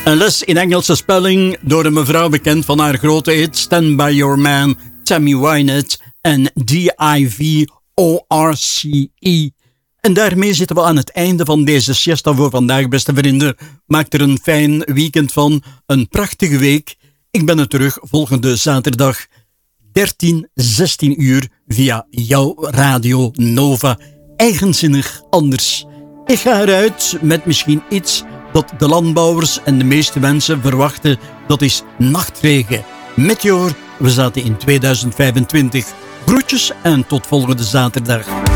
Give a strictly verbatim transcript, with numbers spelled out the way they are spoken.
Een les in Engelse spelling door een mevrouw bekend van haar grote hit Stand By Your Man, Tammy Wynette en D I V O R C E. En daarmee zitten we aan het einde van deze siesta voor vandaag, beste vrienden. Maak er een fijn weekend van, een prachtige week. Ik ben er terug volgende zaterdag, dertien, zestien uur, via jouw Radio Nova. Eigenzinnig anders. Ik ga eruit met misschien iets dat de landbouwers en de meeste mensen verwachten. Dat is nachtregen. Meteor, we zaten in tweeduizend vijfentwintig. Groetjes en tot volgende zaterdag.